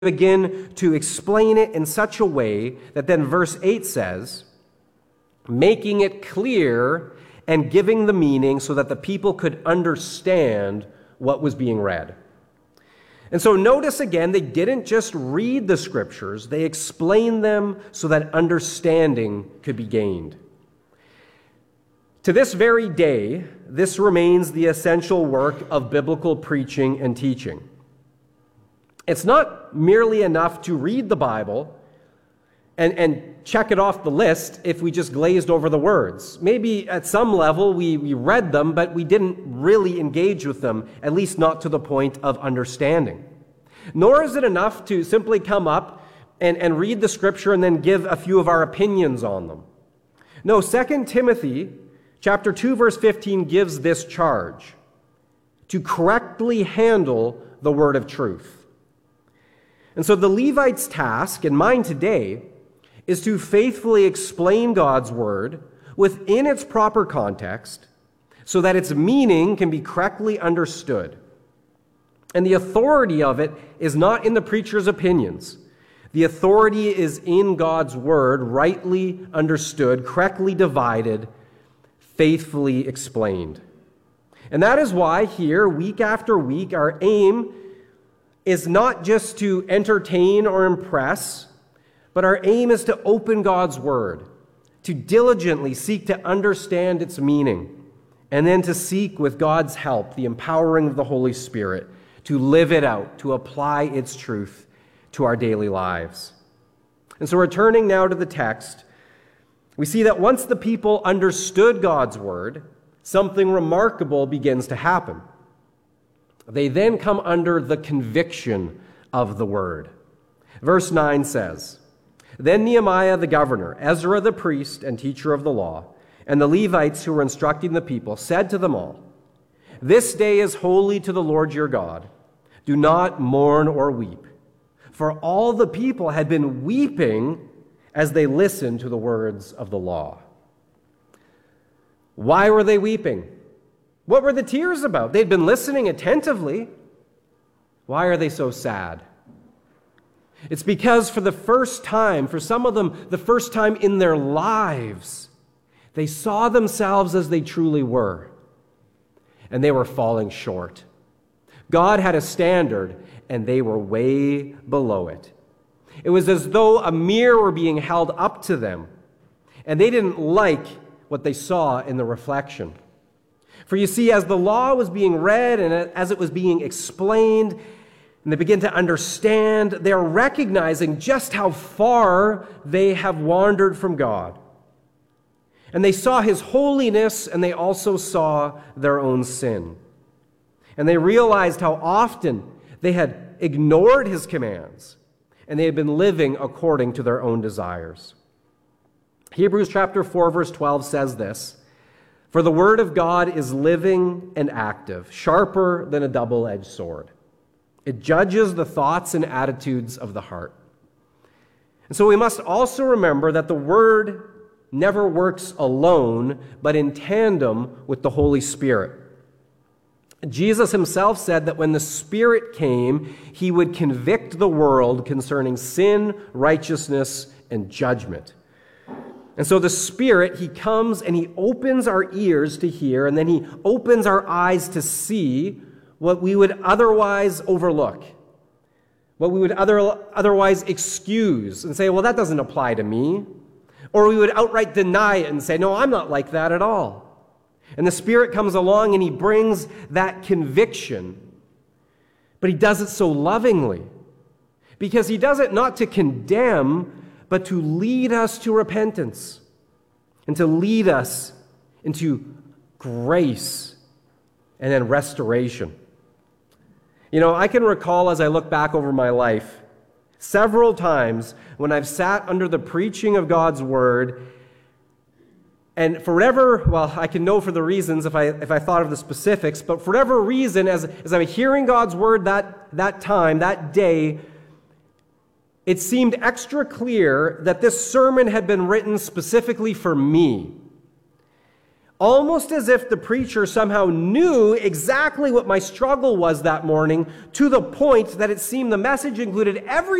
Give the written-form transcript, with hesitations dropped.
begin to explain it in such a way that then verse 8 says, making it clear and giving the meaning so that the people could understand what was being read. And so notice again, they didn't just read the scriptures, they explained them so that understanding could be gained. To this very day, this remains the essential work of biblical preaching and teaching. It's not merely enough to read the Bible and check it off the list if we just glazed over the words. Maybe at some level we read them, but we didn't really engage with them, at least not to the point of understanding. Nor is it enough to simply come up and read the scripture and then give a few of our opinions on them. No, 2 Timothy chapter 2, verse 15 gives this charge: to correctly handle the word of truth. And so the Levites' task, and mine today, is to faithfully explain God's word within its proper context so that its meaning can be correctly understood. And the authority of it is not in the preacher's opinions. The authority is in God's word, rightly understood, correctly divided, faithfully explained. And that is why here, week after week, our aim is not just to entertain or impress, but our aim is to open God's word, to diligently seek to understand its meaning, and then to seek with God's help, the empowering of the Holy Spirit, to live it out, to apply its truth to our daily lives. And so returning now to the text, we see that once the people understood God's word, something remarkable begins to happen. They then come under the conviction of the word. Verse 9 says, Then Nehemiah the governor, Ezra the priest and teacher of the law, and the Levites who were instructing the people said to them all, This day is holy to the Lord your God. Do not mourn or weep. For all the people had been weeping as they listened to the words of the law. Why were they weeping? What were the tears about? They'd been listening attentively. Why are they so sad? It's because for the first time, for some of them, the first time in their lives, they saw themselves as they truly were, and they were falling short. God had a standard, and they were way below it. It was as though a mirror were being held up to them, and they didn't like what they saw in the reflection. For you see, as the law was being read and as it was being explained, and they begin to understand, they are recognizing just how far they have wandered from God. And they saw his holiness, and they also saw their own sin. And they realized how often they had ignored his commands, and they had been living according to their own desires. Hebrews chapter 4, verse 12 says this, For the word of God is living and active, sharper than a double-edged sword. It judges the thoughts and attitudes of the heart. And so we must also remember that the word never works alone, but in tandem with the Holy Spirit. Jesus himself said that when the Spirit came, he would convict the world concerning sin, righteousness, and judgment. And so the Spirit, he comes and he opens our ears to hear, and then he opens our eyes to see what we would otherwise overlook, what we would otherwise excuse and say, well, that doesn't apply to me. Or we would outright deny it and say, no, I'm not like that at all. And the Spirit comes along and he brings that conviction, but he does it so lovingly, because he does it not to condemn, but to lead us to repentance and to lead us into grace and then restoration. You know, I can recall as I look back over my life, several times when I've sat under the preaching of God's word, and for whatever, well, I can know for the reasons if I thought of the specifics, but for whatever reason, as I'm hearing God's word that time, that day, it seemed extra clear that this sermon had been written specifically for me. almost as if the preacher somehow knew exactly what my struggle was that morning, to the point that it seemed the message included every